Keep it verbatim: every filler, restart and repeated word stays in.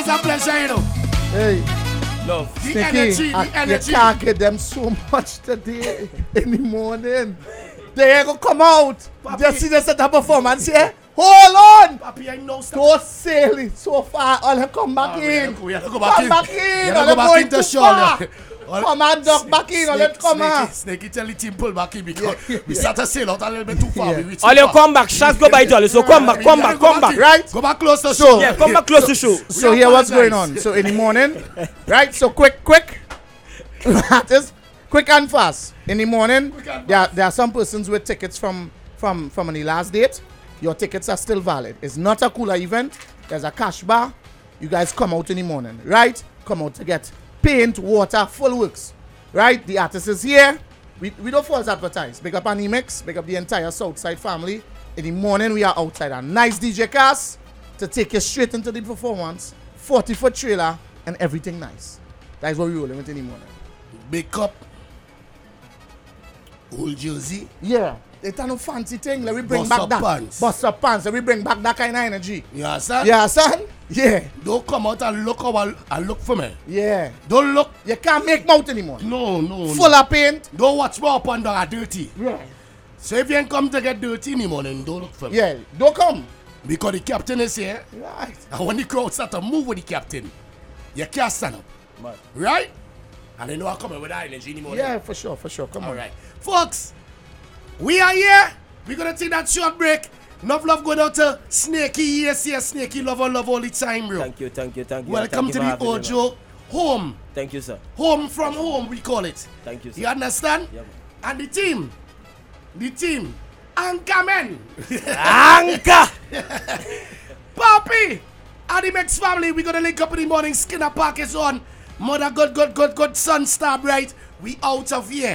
always a pleasure, you know. Hey. Love. The Sneaky, energy, the uh, energy. you can't get them so much today in the morning. They go come out. Papi. Just see the set of performance here. Hold on. Papi, I know stuff. Don't sail it so far. All them come back Oh, in. we have to go back come in. back We in. have All to them go back going into too show. far. yeah. All- Come and duck back in. All them Snake- come on. Snakey, Snakey tell the team pull back in because we start to sail out a little bit too far. Yeah. We reach All too you far. come back, shots go by Jolly. So come back, We come gotta back, go come back. in. Right? Go back close to So- show. Yeah, come back close to show. So here what's going apologize. on. So in the morning, right? So quick, quick. Just quick and fast. In the morning, Quick and there are, there are some persons with tickets from from from the last date. Your tickets are still valid. It's not a cooler event. There's a cash bar. You guys come out in the morning, right? Come out to get paint, water, full works, right? The artist is here. We, we don't false advertise. Big up Animix, big up the entire Southside family. In the morning, we are outside a nice D J cast to take you straight into the performance. forty foot trailer and everything nice. That is what we're rolling with in the morning. Big cup. Old jersey. Yeah. It's a no fancy thing. Let me bring Bust back up that. pants. Bust up pants. Let me bring back that kind of energy. You understand? Yeah, son? Yeah. Don't come out and look over and look for me. Yeah. Don't look. You can't make mouth anymore. No, no. Full no. of paint. Don't watch me up under a dirty. Yeah. So if you ain't come to get dirty in the morning, don't look for me. Yeah. Don't come. Because the captain is here. Right. And when the crowd start to move with the captain, you can't stand up. Man. Right? And they know I'm coming with that energy in the morning. Yeah, for sure, for sure. Come All on. right. Folks, we are here. We're going to take that short break. Enough love going out to Snakey. Yes, yes, Snakey. Love and love all the time, bro. Thank you, thank you, thank you. Welcome Thank to you for the having me, man. Ojo home. Thank you, sir. Home from home, we call it. Thank you, sir. You understand? Yeah, man. And the team, the team, Anchor Men, Anchor! Papi, Animex family, we're gonna link up in the morning. Skinner Park is on. Mother, good, good, good, good. Sun star bright. We out of here.